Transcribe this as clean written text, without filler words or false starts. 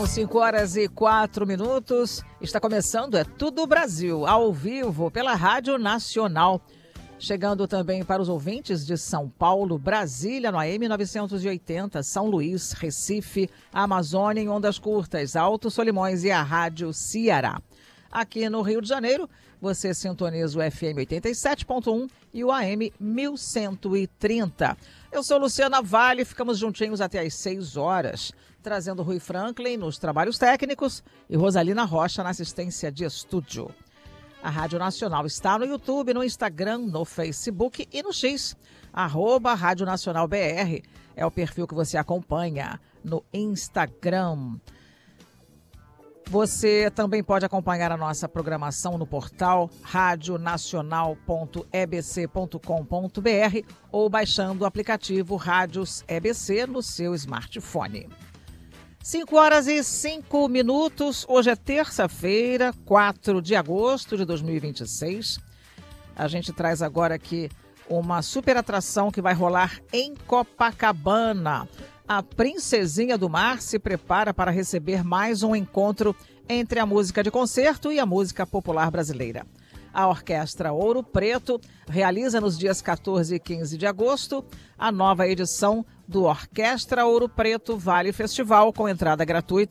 São 5h04. Está começando É Tudo Brasil, ao vivo, pela Rádio Nacional. Chegando também para os ouvintes de São Paulo, Brasília, no AM 980, São Luís, Recife, Amazônia em ondas curtas, Alto Solimões e a Rádio Ceará. Aqui no Rio de Janeiro, você sintoniza o FM 87.1 e o AM 1130. Eu sou Luciana Vale, ficamos juntinhos até às 6 horas, trazendo Rui Franklin nos trabalhos técnicos e Rosalina Rocha na assistência de estúdio. A Rádio Nacional está no YouTube, no Instagram, no Facebook e no X. @Rádio Nacional BR é o perfil que você acompanha no Instagram. Você também pode acompanhar a nossa programação no portal radionacional.ebc.com.br ou baixando o aplicativo Rádios EBC no seu smartphone. 5h05. Hoje é terça-feira, 4 de agosto de 2026. A gente traz agora aqui uma super atração que vai rolar em Copacabana. A Princesinha do Mar se prepara para receber mais um encontro entre a música de concerto e a música popular brasileira. A Orquestra Ouro Preto realiza nos dias 14 e 15 de agosto a nova edição do Orquestra Ouro Preto Vale Festival, com entrada gratuita